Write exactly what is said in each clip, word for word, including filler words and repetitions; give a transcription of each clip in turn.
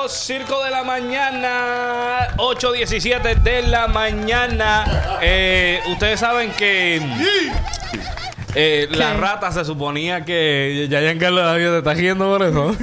amigos, Circo de la Mañana, ocho diecisiete de la mañana. Eh, ustedes saben que eh, la rata se suponía que ya Giancarlo David te está riendo por eso.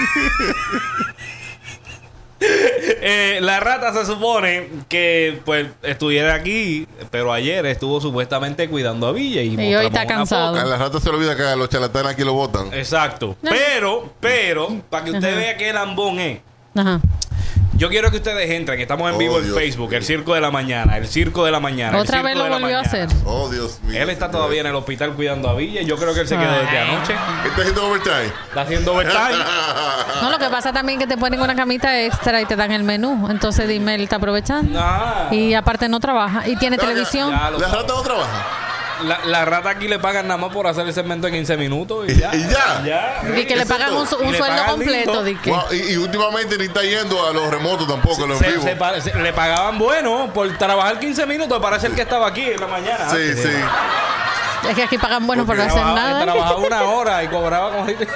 Eh, la rata se supone que pues estuviera aquí, pero ayer estuvo supuestamente cuidando a Villa y, y hoy está cansado. A la rata se le olvida que los charlatanes aquí lo botan. Exacto. Pero, pero, para que usted Ajá. vea qué lambón es. Ajá. Yo quiero que ustedes entren, que estamos en vivo oh, en Dios Facebook, Dios. El Circo de la Mañana, el Circo de la Mañana. Otra vez lo volvió a hacer. Oh, Dios mío. Él está todavía en el hospital cuidando a Villa y yo creo que él se quedó desde anoche. ¿Está haciendo overtime? Está haciendo overtime. No, lo que pasa también es que te ponen una camita extra y te dan el menú. Entonces dime, él está aprovechando. Ah. Y aparte no trabaja. Y tiene no, televisión. Ya, ya ¿La rata no trabaja? La, la rata aquí le pagan nada más por hacer el segmento en quince minutos y ya. ¿Y ya? ya. Y que le pagan un, un sueldo completo. Wow, y, y últimamente ni está yendo a los remotos tampoco, a los se, vivos. Se, se, le pagaban bueno por trabajar quince minutos para ser que estaba aquí en la mañana. Sí, antes, sí. ¿no? Es que aquí pagan bueno por no hacer nada. Trabajaba una hora y cobraba como... okay.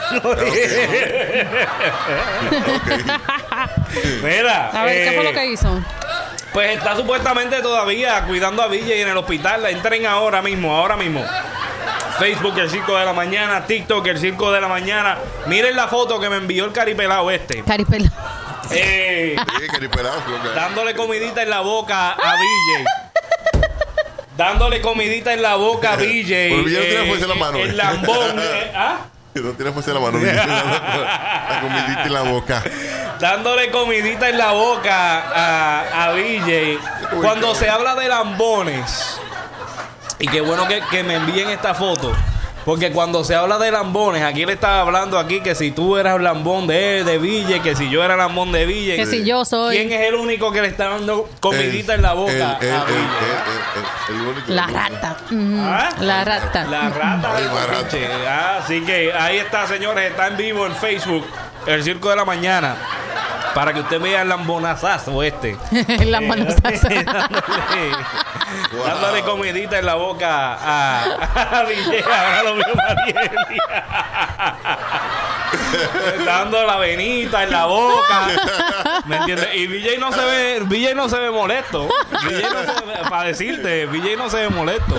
Mira. A ver, eh, ¿qué fue lo que hizo? Pues está supuestamente todavía cuidando a Villa y en el hospital. Entren ahora mismo, ahora mismo. Facebook, el Circo de la Mañana. TikTok, el Circo de la Mañana. Miren la foto que me envió el caripelado este. Caripelado. Eh, sí, caripelado. Dándole comidita en la boca a Villa. Dándole comidita en la boca a Villa. Pero Villa no tiene fuerza en la mano. El lambón. eh, ¿Ah? No tiene fuerza en la mano. La comidita en la boca. Dándole comidita en la boca a, a Villa. Cuando se habla de lambones, y qué bueno que, que me envíen esta foto, porque cuando se habla de lambones, aquí le estaba hablando aquí que si tú eras lambón de, de Villa, que si yo era lambón de Villa, que si yo soy. ¿Quién es el único que le está dando comidita el, en la boca el, el, a Villa? El, el, el, el, la rata. Mm, ¿Ah? La rata. La rata. Ay, rata. Ah, así que ahí está, señores, está en vivo en Facebook, el Circo de la Mañana. Para que usted vea el lambonazazo este. El lambonazazo. dándole, wow. dándole comidita en la boca a, a Villa. Ahora lo veo Marieli. Dando la venita en la boca. ¿Me entiendes? Y Villa no se ve, Villa no se ve molesto. Villa no se ve, para decirte, Villa no se ve molesto.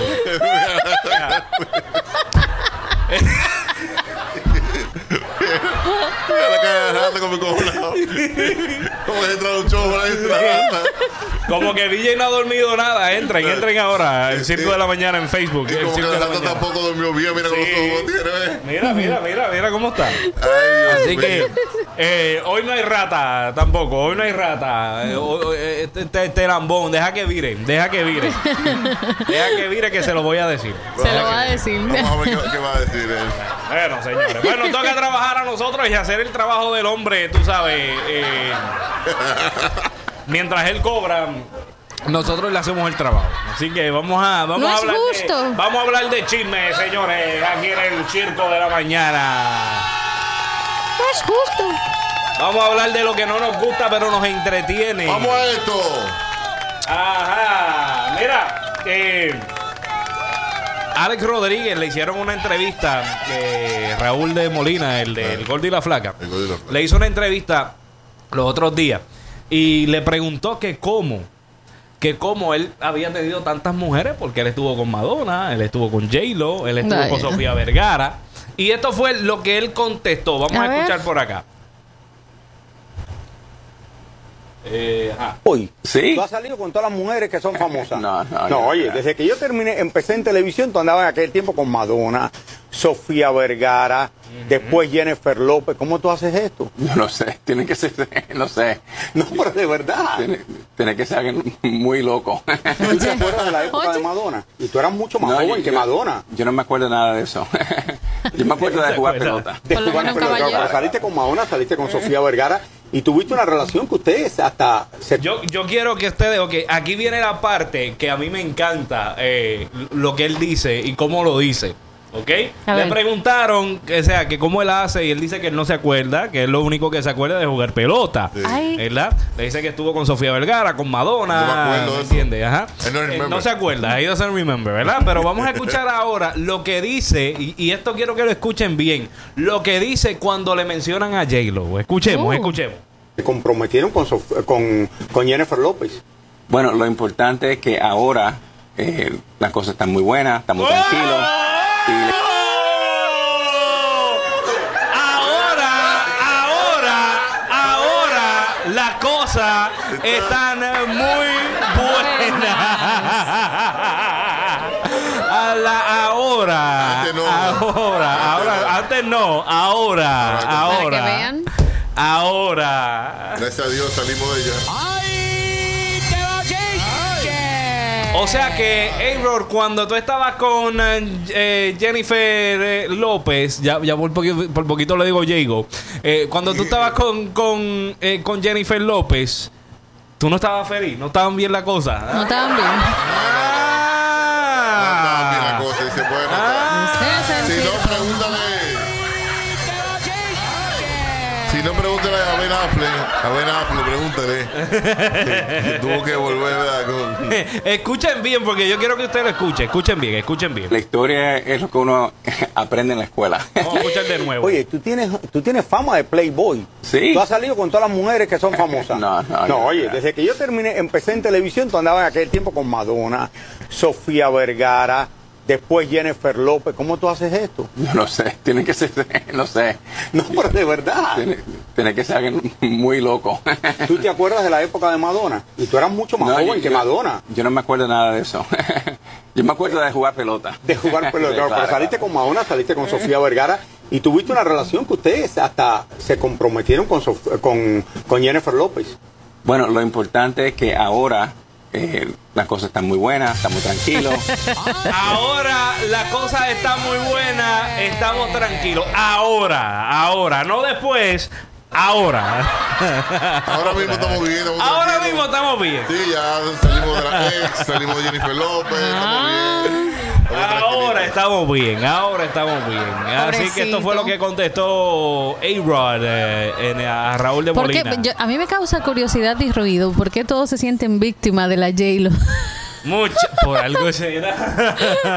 La cara de rata como cojonado. Como que entra un show por ahí. Como que Villa no ha dormido nada. Entren, entren ahora al Circo de la Mañana en Facebook. Y como que la rata tampoco durmió bien. Mira cómo sí. tiene. Mira, mira, mira, mira cómo está. Ay, Dios Así mío. que eh, hoy no hay rata tampoco. Hoy no hay rata. Eh, hoy, este, este, este lambón, deja que vire. Deja que vire. Deja que vire que se lo voy a decir. Se lo va a decir. Vamos a ver qué, qué va a decir él. Bueno, señores. Bueno, toca trabajar a nosotros y hacer el trabajo del hombre, tú sabes. Eh, mientras él cobra, nosotros le hacemos el trabajo. Así que vamos a vamos no a es hablar justo. de, vamos a hablar de chisme, señores, aquí en el Circo de la Mañana. No es justo. Vamos a hablar de lo que no nos gusta, pero nos entretiene. Vamos a esto. Ajá. Mira, eh, Alex Rodríguez le hicieron una entrevista, eh, Raúl de Molina, el de El Gordo y la Flaca, El Gordo y la Flaca. le hizo una entrevista los otros días y le preguntó que cómo, que cómo él había tenido tantas mujeres, porque él estuvo con Madonna, él estuvo con J-Lo, él estuvo Vaya. con Sofía Vergara, y esto fue lo que él contestó. Vamos a, A escuchar ver. por acá. Eh, ajá. Hoy, ¿Sí? tú has salido con todas las mujeres que son famosas. No, no, No, no, oye, no. desde que yo terminé, empecé en televisión, tú andabas en aquel tiempo con Madonna, Sofía Vergara, uh-huh. después Jennifer López. ¿Cómo tú haces esto? Yo no sé, tiene que ser, no sé. No, pero de verdad. Tiene, tiene que ser alguien muy loco. ¿Tú te acuerdas de la época Oye. de Madonna? Y tú eras mucho más No, joven yo- que yo- Madonna. Yo no me acuerdo nada de eso. Yo me acuerdo de jugar pelota. De Por lo jugar menos un pelota, caballero. pero saliste con Madonna, saliste con Sofía Vergara y tuviste una relación que ustedes hasta... Se... Yo, yo quiero que ustedes, ok, aquí viene la parte que a mí me encanta, eh, lo que él dice y cómo lo dice, ¿ok? A Le ver. preguntaron, que, o sea, que cómo él hace y él dice que él no se acuerda, que es lo único que se acuerda de jugar pelota, Sí. Ay. ¿verdad? Le dice que estuvo con Sofía Vergara, con Madonna, No me acuerdo de eso. ¿entiendes? Ajá. Él no Eh, remember. no se acuerda, he doesn't remember, ¿verdad? Pero vamos a escuchar ahora lo que dice, y, y esto quiero que lo escuchen bien, lo que dice cuando le mencionan a J-Lo. Escuchemos, Uh. escuchemos. se comprometieron con, Sof- con, con Jennifer López. Bueno, lo importante es que ahora eh, las cosas están muy buenas, estamos tranquilos. Y... Ahora, ahora, ahora las cosas están muy buenas. A la, ahora, Antes no. ahora, ahora, antes no, ahora, ahora, Para que vean. ahora. Gracias a Dios salimos de ella. O sea que, Error, cuando tú estabas con eh, Jennifer eh, López, ya, ya por, poquito, por poquito le digo Jago, eh, cuando tú estabas con, con, eh, con Jennifer López, tú no estabas feliz, no estaban bien la cosa. No estaban bien. No estaba bien la Ah, cosa y se puede notar. ah, Si no, pregúntale. Si no, pregúntale a Ben Affleck. A Ben Affleck, pregúntale. Que tuvo que volver, ¿verdad? Con... Escuchen bien, porque yo quiero que ustedes lo escuchen. Escuchen bien, escuchen bien. La historia es lo que uno aprende en la escuela. Vamos a escuchar de nuevo. Oye, tú tienes, tú tienes fama de playboy. Sí. Tú has salido con todas las mujeres que son famosas. No, no, No, yo- oye, desde que yo terminé, empecé en televisión, tú andabas en aquel tiempo con Madonna, Sofía Vergara, después Jennifer López. ¿Cómo tú haces esto? Yo no sé, tiene que ser, no sé, No, pero de verdad. tiene, tiene que ser alguien muy loco. ¿Tú te acuerdas de la época de Madonna? Y tú eras mucho más No, joven yo- que yo- Madonna. Yo no me acuerdo nada de eso. Yo me acuerdo de jugar pelota. De jugar pelota. Claro, Pero saliste claro. con Madonna, saliste con Sofía Vergara y tuviste una relación que ustedes hasta se comprometieron con, Sof- con, con Jennifer López. Bueno, lo importante es que ahora eh, las cosas están muy buenas, estamos tranquilos. Ahora la cosa está muy buena, estamos tranquilos. Ahora, ahora, no después, ahora. Ahora mismo estamos bien. Estamos Ahora tranquilos. mismo estamos bien. Sí, ya salimos de la ex, salimos de Jennifer López, estamos bien. Estamos Ahora tranquilitos. estamos bien, ahora estamos bien. Así que esto fue lo que contestó A-Rod eh, en- a Raúl de Porque Molina. yo- a mí me causa curiosidad y ruido. ¿Por qué todos se sienten víctimas de la J-Lo? Mucho, por algo será.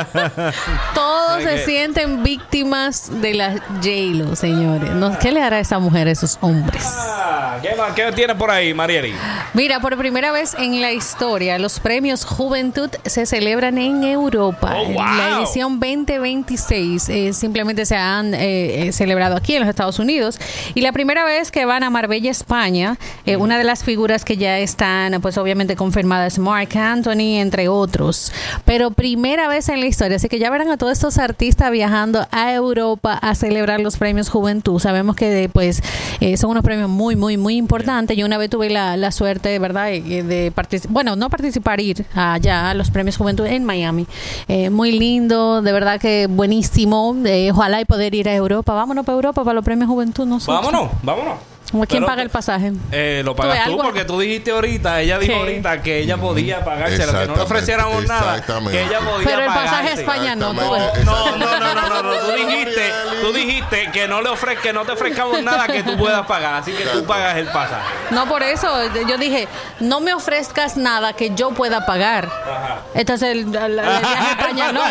Todos Ay, se que- sienten víctimas de la J-Lo, señores. No, ¿qué le hará a esa mujer a esos hombres? Ah, ¿qué más? ¿Qué tiene por ahí, Marieli? Mira, por primera vez en la historia, los premios Juventud se celebran en Europa. Oh, wow. La edición veinte veintiséis eh, simplemente se han eh, eh, celebrado aquí en los Estados Unidos. Y la primera vez que van a Marbella, España, eh, una de las figuras que ya están, pues obviamente confirmadas, Marc Anthony, entre otros. Pero primera vez en la historia. Así que ya verán a todos estos artistas viajando a Europa a celebrar los premios Juventud. Sabemos que pues eh, son unos premios muy, muy, muy importantes. Yo una vez tuve la, la suerte, ¿verdad?, de, de participar, bueno, no participar, ir allá a los premios Juventud en Miami. Eh, muy lindo, de verdad que buenísimo. Eh, ojalá y poder ir a Europa. Vámonos para Europa para los premios Juventud nosotros. Vámonos, vámonos. ¿Quién Pero- paga el pasaje? Eh, lo ¿Tú pagas ves tú, algo? porque tú dijiste ahorita, ella dijo ¿Qué? ahorita que ella podía pagárselo, que no le Exactamente, ofreciéramos nada, exactamente. que ella podía Pero el pasaje a pagarse. España no, tú ves. Exactamente. No, no, no, no, no, no, tú dijiste, tú dijiste que no le ofre, que no te ofrezcamos nada que tú puedas pagar, así que tú pagas el pasaje. No, por eso yo dije, no me ofrezcas nada que yo pueda pagar. Entonces el, el- el viaje a España no.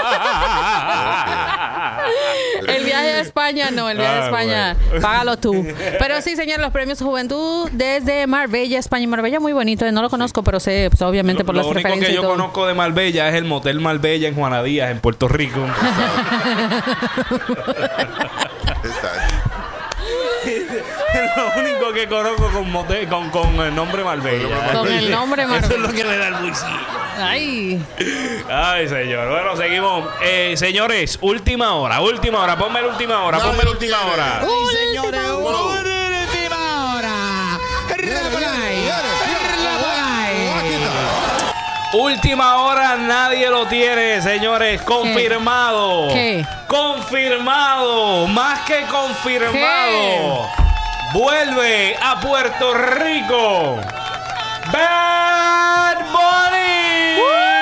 El viaje a España no, el viaje a Ah, España, bueno. págalo tú. Pero sí, señor, los premios Juventud desde Marbella, España. Marbella muy bonito, no lo conozco, pero sé, pues, obviamente, por Lo las único referencias que y yo todo. conozco de Marbella es el Motel Marbella en Juana Díaz, en Puerto Rico. Exacto. Lo único que conozco con, motel, con, con el nombre Marbella. Con el nombre Eso es Marbella. lo que me da el bolsillo. Ay, Ay, señor. Bueno, seguimos. Eh, señores, última hora, última hora. Ponme la última hora, Nadie ponme la lo última tiene. hora. Señores, última hora. Repolay, Última hora, nadie lo tiene, señores. Confirmado. ¿Qué? Confirmado. Más que confirmado. Vuelve a Puerto Rico. Bad Bunny.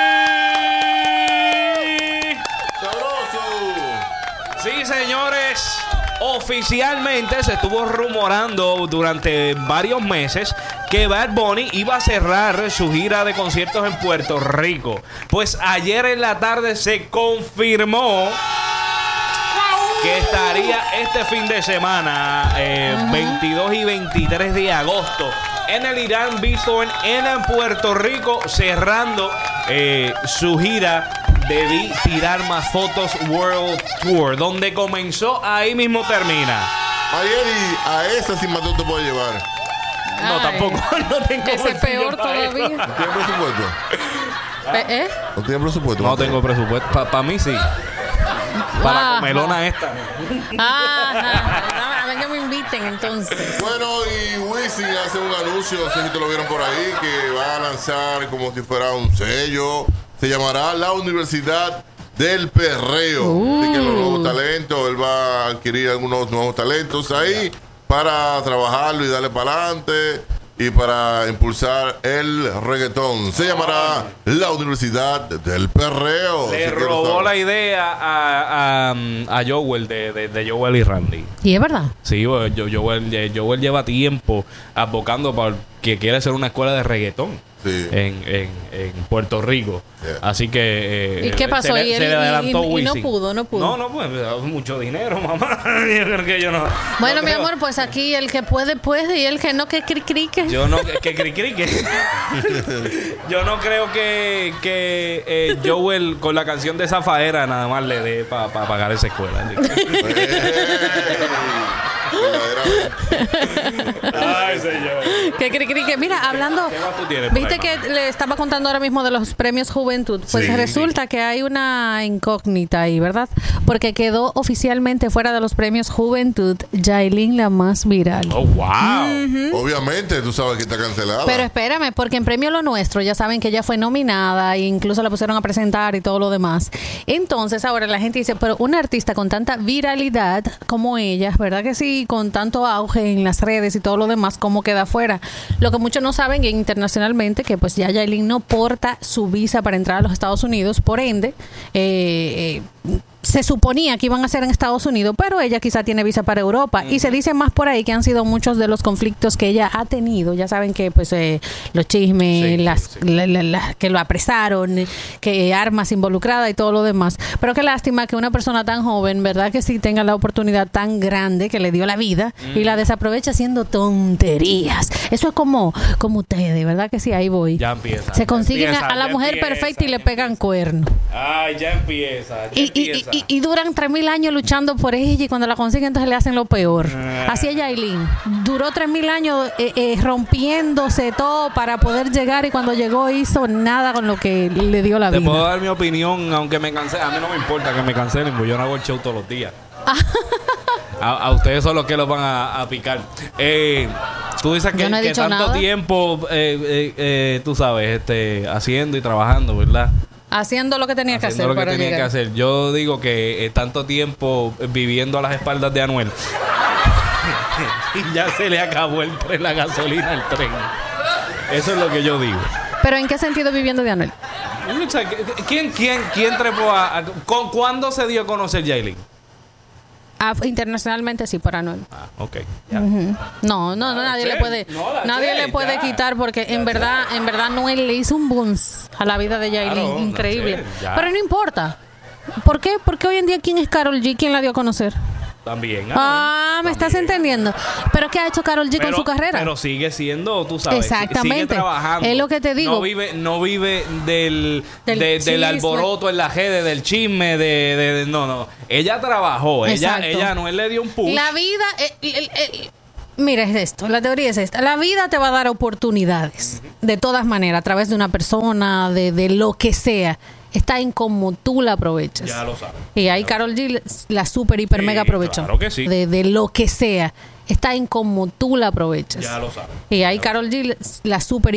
¡Sabroso! Sí, señores. Oficialmente se estuvo rumorando durante varios meses que Bad Bunny iba a cerrar su gira de conciertos en Puerto Rico. Pues ayer en la tarde se confirmó que estaría este fin de semana, eh, uh-huh. veintidós y veintitrés de agosto, en el Irán Bithorn en Puerto Rico, cerrando eh, su gira de Vi Tirar Más Fotos World Tour, donde comenzó, ahí mismo termina. Ayer y a esa sin más no te puedo llevar. No, Ay, tampoco. No tengo ese es peor todavía. ¿No tienes presupuesto? ¿Eh? ¿No tienes presupuesto? No tengo presupuesto. Para pa mí sí. Para la comelona esta. Ah, a ver que me inviten entonces. Bueno, y Wisin hace un anuncio, no sé si te lo vieron por ahí, que va a lanzar como si fuera un sello. Se llamará La Universidad del Perreo. Uh. Así que los nuevos talentos, él va a adquirir algunos nuevos talentos ahí para trabajarlo y darle para adelante y para impulsar el reggaetón. Se llamará La Universidad del Perreo. Le si robó la idea a, a, a Joel de, de, de Joel y Randy. ¿Y es verdad? Sí, bueno, Joel, Joel lleva tiempo advocando para que quiere hacer una escuela de reggaetón. Sí. En, en, en Puerto Rico. Yeah. Así que eh, ¿y qué pasó? Se le, ¿Y, él, se le adelantó y, y, y no pudo, no pudo? No, no, pues mucho dinero, mamá. Yo creo que yo no. Bueno, no mi creo. amor, pues aquí el que puede, puede, y el que no, que cricrique. Yo no, que cricrique. Yo no creo que, que eh, Joel con la canción de Zafaera nada más le dé para pa pagar esa escuela. Ay, señor. Que cricrique. Mira, hablando, viste que le estaba contando ahora mismo de los premios Juventud. Pues sí, resulta sí. que hay una incógnita ahí, ¿verdad? Porque quedó oficialmente fuera de los premios Juventud Yailin, la más viral. Oh, wow. Uh-huh. Obviamente, tú sabes que está cancelada. Pero espérame, porque en Premio Lo Nuestro ya saben que ella fue nominada e incluso la pusieron a presentar y todo lo demás. Entonces ahora la gente dice, pero una artista con tanta viralidad como ella, ¿verdad que sí? Con tanto auge en las redes y todo lo demás, ¿cómo queda fuera? Lo que muchos no saben internacionalmente, que pues ya Yailin no porta su visa para entrar a los Estados Unidos, por ende, eh, eh, se suponía que iban a ser en Estados Unidos, pero ella quizá tiene visa para Europa. Uh-huh. Y se dice más por ahí que han sido muchos de los conflictos que ella ha tenido. Ya saben que pues eh, los chismes, sí, las, sí, sí. La, la, la, que lo apresaron, que armas involucradas y todo lo demás. Pero qué lástima que una persona tan joven, ¿verdad? Que sí tenga la oportunidad tan grande que le dio la vida uh-huh. y la desaprovecha haciendo tonterías. Eso es como, como ustedes, ¿verdad? Que sí, ahí voy. Ya empieza. Se consiguen empieza, a la mujer empieza, perfecta y le pegan cuernos. Ay, ya empieza. Ya y, empieza. Y, y, y duran tres mil años luchando por ella y cuando la consiguen entonces le hacen lo peor. Ah. Así es Yailin. Duró tres mil años eh, eh, rompiéndose todo para poder llegar y cuando llegó hizo nada con lo que le dio la Te vida. Te puedo dar mi opinión, aunque me cancelen. A mí no me importa que me cancelen, porque yo no hago el show todos los días. a, a ustedes son los que los van a, a picar. Eh, tú dices que, no que tanto nada. tiempo, eh, eh, eh, tú sabes, este, haciendo y trabajando, ¿verdad? Haciendo lo que tenía que hacer. Haciendo lo que para tenía llegar. que hacer. Yo digo que eh, tanto tiempo viviendo a las espaldas de Anuel y ya se le acabó el tren, la gasolina al tren. Eso es lo que yo digo. ¿Pero en qué sentido viviendo de Anuel? ¿Quién, quién, quién trepó a, a con, ¿Cuándo se dio a conocer Yailin? Ah, internacionalmente sí, por Anuel. Ah, ok. Ya. Uh-huh. No, no, no, nadie che, le puede, no, nadie che, le puede ya. quitar porque en verdad, en verdad Anuel le hizo un boom a la vida de Yailin, claro, increíble. No che, pero no importa. ¿Por qué? Porque hoy en día quién es Karol G, quién la dio a conocer. También. Ah, me también. Estás entendiendo. Pero ¿qué ha hecho Karol G pero, con su carrera? Pero sigue siendo, tú sabes, exactamente. Sigue trabajando. Es lo que te digo. No vive, no vive del, del, de, del alboroto en la redes, del chisme, de, de, de no, no. Ella trabajó. Ella, ella no él le dio un push. La vida, eh, el, el, mira, es esto, la teoría es esta. La vida te va a dar oportunidades. Uh-huh. De todas maneras, a través de una persona, de, de lo que sea. Está en cómo tú la aprovechas. Ya lo sabes. Y ahí Karol G la super, hiper, sí, mega aprovechó. Claro que sí. De, de lo que sea. Está en cómo tú la aprovechas. Ya lo sabes. Y ahí Karol G la super